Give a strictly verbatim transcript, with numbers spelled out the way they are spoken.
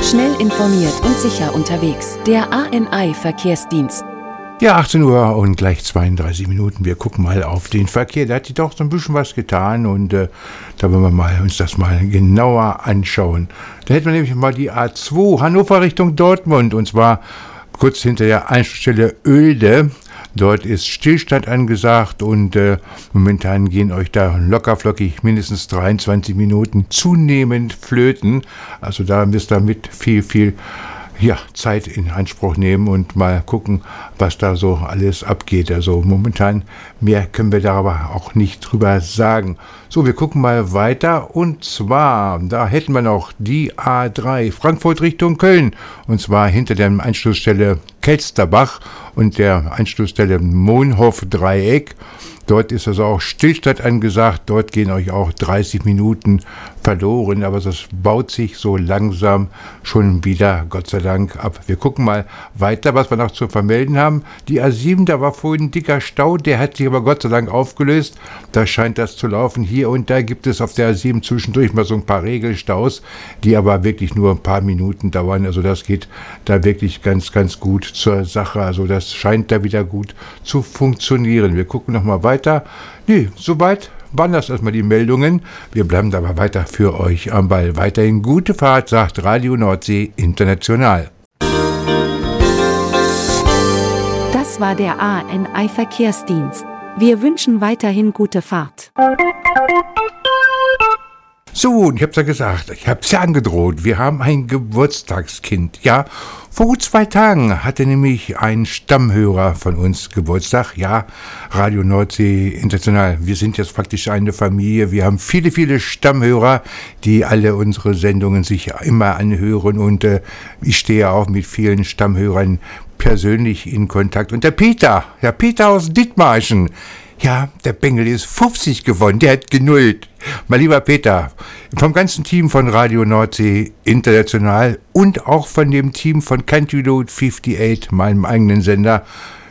Schnell informiert und sicher unterwegs. Der A N I-Verkehrsdienst. Ja, achtzehn Uhr und gleich zweiunddreißig Minuten. Wir gucken mal auf den Verkehr. Da hat sich doch so ein bisschen was getan und äh, da wollen wir mal, uns das mal genauer anschauen. Da hätten wir nämlich mal die A zwei Hannover Richtung Dortmund und zwar kurz hinter der Anschlussstelle Oelde. Dort ist Stillstand angesagt und äh, momentan gehen euch da lockerflockig mindestens dreiundzwanzig Minuten zunehmend flöten. Also da müsst ihr mit viel, viel ja, Zeit in Anspruch nehmen und mal gucken, was da so alles abgeht. Also momentan mehr können wir da aber auch nicht drüber sagen. So, wir gucken mal weiter und zwar, da hätten wir noch die A drei Frankfurt Richtung Köln und zwar hinter der Anschlussstelle Kelsterbach und der Anschlussstelle Mohnhof-Dreieck. Dort ist also auch Stillstand angesagt, dort gehen euch auch dreißig Minuten verloren, aber das baut sich so langsam schon wieder, Gott sei Dank, ab. Wir gucken mal weiter, was wir noch zu vermelden haben. Die A sieben, da war vorhin ein dicker Stau, der hat sich aber Gott sei Dank aufgelöst. Da scheint das zu laufen. Hier und da gibt es auf der A sieben zwischendurch mal so ein paar Regelstaus, die aber wirklich nur ein paar Minuten dauern. Also das geht da wirklich ganz, ganz gut zur Sache. Also das scheint da wieder gut zu funktionieren. Wir gucken noch mal weiter. Nee, soweit waren das erstmal die Meldungen. Wir bleiben aber weiter für euch am Ball. Weiterhin gute Fahrt, sagt Radio Nordsee International. Das war der A N I-Verkehrsdienst. Wir wünschen weiterhin gute Fahrt. So, und ich hab's ja gesagt, ich hab's ja angedroht, wir haben ein Geburtstagskind, ja. Vor gut zwei Tagen hatte nämlich ein Stammhörer von uns Geburtstag, ja, Radio Nordsee International. Wir sind jetzt praktisch eine Familie, wir haben viele, viele Stammhörer, die alle unsere Sendungen sich immer anhören und äh, ich stehe auch mit vielen Stammhörern persönlich in Kontakt. Und der Peter, der Peter aus Dithmarschen, ja, der Bengel ist fünfzig geworden, der hat genullt. Mein lieber Peter, vom ganzen Team von Radio Nordsee International und auch von dem Team von Country Road achtundfünfzig, meinem eigenen Sender,